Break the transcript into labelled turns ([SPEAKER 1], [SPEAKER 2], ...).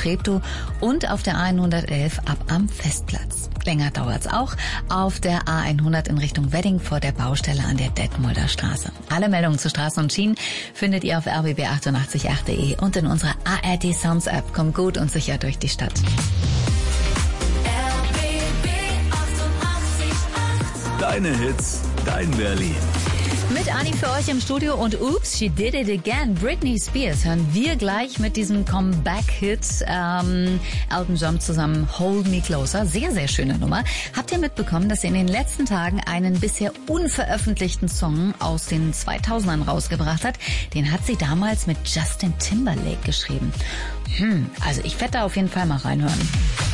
[SPEAKER 1] Treptow und auf der A111 ab am Festplatz. Länger dauert's auch auf der A100 in Richtung Wedding vor der Baustelle an der Detmolder Straße. Alle Meldungen zu Straßen und Schienen findet ihr auf rbb888.de und in unserer ARD Sounds App. Kommt gut und sicher durch die Stadt.
[SPEAKER 2] Deine Hits, dein Berlin.
[SPEAKER 1] Mit Anni für euch im Studio und Oops, She Did It Again. Britney Spears hören wir gleich mit diesem Comeback-Hit. Elton John zusammen Hold Me Closer. Sehr, sehr schöne Nummer. Habt ihr mitbekommen, dass sie in den letzten Tagen einen bisher unveröffentlichten Song aus den 2000ern rausgebracht hat? Den hat sie damals mit Justin Timberlake geschrieben. Also ich werde da auf jeden Fall mal reinhören.